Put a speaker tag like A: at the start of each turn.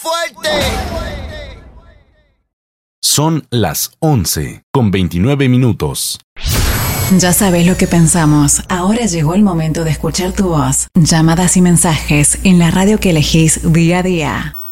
A: fuerte!
B: Son las 11:29.
C: Ya sabes lo que pensamos. Ahora llegó el momento de escuchar tu voz. Llamadas y mensajes en la radio que elegís día a día.